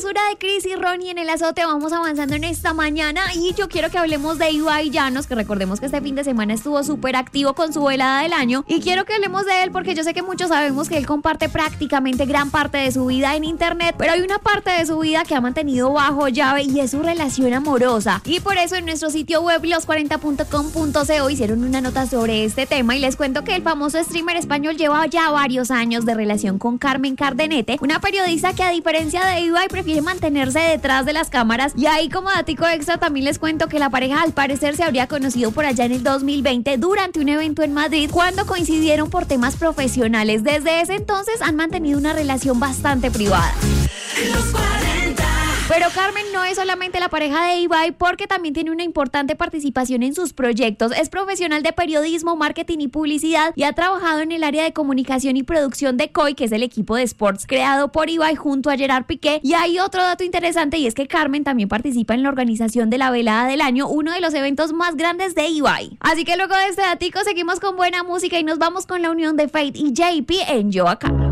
hermosura de Chris y Ronnie en el azote. Vamos avanzando en esta mañana y yo quiero que hablemos de Ibai Llanos, que recordemos que este fin de semana estuvo súper activo con su velada del año, y quiero que hablemos de él porque yo sé que muchos sabemos que él comparte prácticamente gran parte de su vida en internet, pero hay una parte de su vida que ha mantenido bajo llave y es su relación amorosa, y por eso en nuestro sitio web los40.com.co hicieron una nota sobre este tema y les cuento que el famoso streamer español lleva ya varios años de relación con Carmen Cardenete, una periodista que a diferencia de Ibai prefiere mantenerse detrás de las cámaras. Y ahí como datico extra también les cuento que la pareja al parecer se habría conocido por allá en el 2020 durante un evento en Madrid cuando coincidieron por temas profesionales. Desde ese entonces han mantenido una relación bastante privada. Los 40. Pero Carmen no es solamente la pareja de Ibai porque también tiene una importante participación en sus proyectos. Es profesional de periodismo, marketing y publicidad y ha trabajado en el área de comunicación y producción de KOI, que es el equipo de sports creado por Ibai junto a Gerard Piqué. Y hay otro dato interesante y es que Carmen también participa en la organización de la velada del año, uno de los eventos más grandes de Ibai. Así que luego de este datico seguimos con buena música y nos vamos con la unión de Fate y JP en Yo Acá.